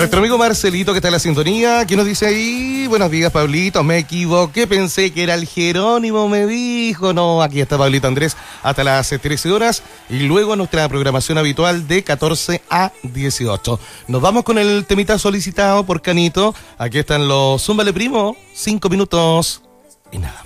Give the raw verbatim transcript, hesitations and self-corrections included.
nuestro amigo Marcelito que está en la sintonía, ¿qué nos dice ahí? Buenos días, Pablito, me equivoqué, pensé que era el Jerónimo, me dijo. No, aquí está Pablito Andrés hasta las trece horas y luego nuestra programación habitual de catorce a dieciocho. Nos vamos con el temita solicitado por Canito. Aquí están los Zúmbale Primo, cinco minutos y nada.